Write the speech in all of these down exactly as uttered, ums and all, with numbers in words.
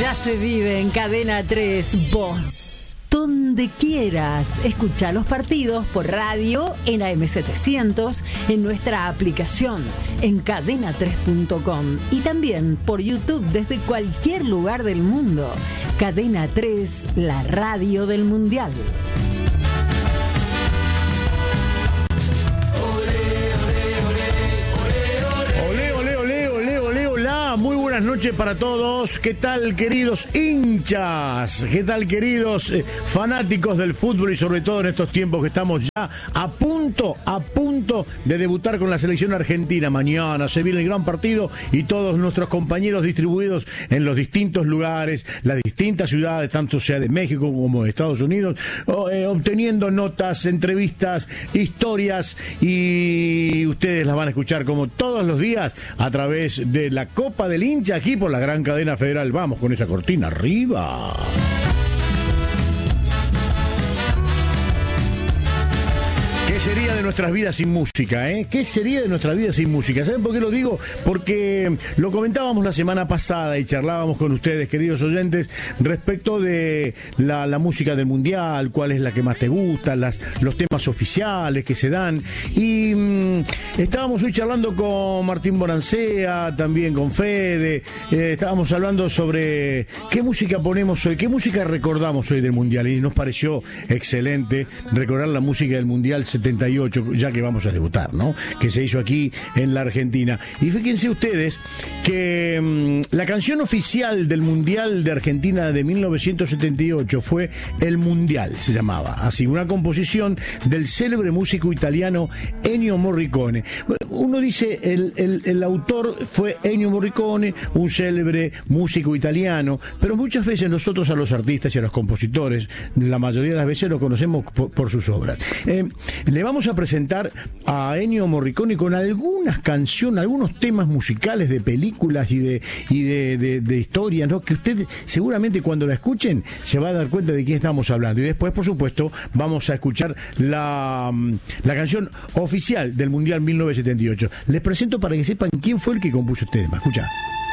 Ya se vive en Cadena tres, vos donde quieras. Escucha los partidos por radio en A M setecientos, en nuestra aplicación, en cadena tres punto com y también por YouTube desde cualquier lugar del mundo. Cadena tres, la radio del Mundial. Muy buenas noches para todos. ¿Qué tal, queridos hinchas? ¿Qué tal, queridos eh, fanáticos del fútbol y sobre todo en estos tiempos que estamos ya a punto, a punto de debutar con la selección argentina? Mañana se viene el gran partido y todos nuestros compañeros distribuidos en los distintos lugares, las distintas ciudades, tanto sea de México como de Estados Unidos, oh, eh, obteniendo notas, entrevistas, historias, y ustedes las van a escuchar como todos los días a través de la Copa del Hincha aquí por la gran cadena federal. Vamos con esa cortina arriba. ¿Qué sería de nuestras vidas sin música, eh? ¿Qué sería de nuestras vidas sin música? ¿Saben por qué lo digo? Porque lo comentábamos la semana pasada y charlábamos con ustedes, queridos oyentes, respecto de la, la música del Mundial, cuál es la que más te gusta, las, los temas oficiales que se dan. Y mmm, estábamos hoy charlando con Martín Bonancea, también con Fede, eh, estábamos hablando sobre qué música ponemos hoy, qué música recordamos hoy del Mundial, y nos pareció excelente recordar la música del Mundial setenta y ocho, ya que vamos a debutar, ¿no? Que se hizo aquí en la Argentina. Y fíjense ustedes que mmm, la canción oficial del Mundial de Argentina de mil novecientos setenta y ocho fue El Mundial, se llamaba así, una composición del célebre músico italiano Ennio Morricone. Uno dice, el, el, el autor fue Ennio Morricone, un célebre músico italiano, pero muchas veces nosotros a los artistas y a los compositores, la mayoría de las veces los conocemos por, por sus obras. Eh, Le vamos a presentar a Ennio Morricone con algunas canciones, algunos temas musicales de películas y de y de, de, de historias, ¿no? Que usted seguramente cuando la escuchen se va a dar cuenta de quién estamos hablando. Y después, por supuesto, vamos a escuchar la, la canción oficial del Mundial mil novecientos setenta y ocho. Les presento para que sepan quién fue el que compuso este tema. Escucha.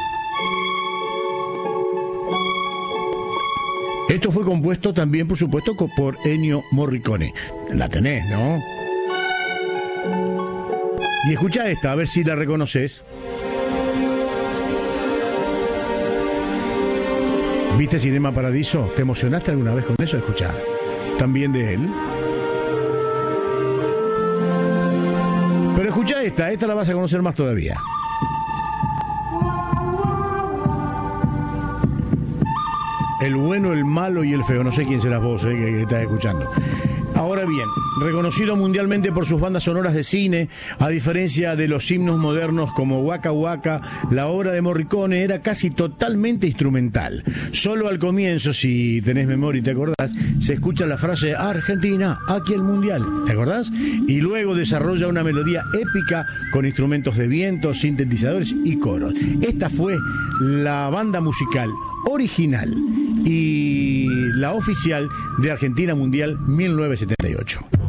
Esto fue compuesto también, por supuesto, por Ennio Morricone. La tenés, ¿no? Y escucha esta, a ver si la reconoces. ¿Viste Cinema Paradiso? ¿Te emocionaste alguna vez con eso? Escuchá. También de él. Pero escucha esta, esta la vas a conocer más todavía. El bueno, el malo y el feo. No sé quién serás vos, eh, que, que estás escuchando. Ahora bien, reconocido mundialmente por sus bandas sonoras de cine, a diferencia de los himnos modernos como Waka Waka, la obra de Morricone era casi totalmente instrumental. Solo al comienzo, si tenés memoria y te acordás, se escucha la frase Argentina, aquí el Mundial, ¿te acordás? Y luego desarrolla una melodía épica con instrumentos de viento, sintetizadores y coros. Esta fue la banda musical original y la oficial de Argentina Mundial mil novecientos setenta y ocho.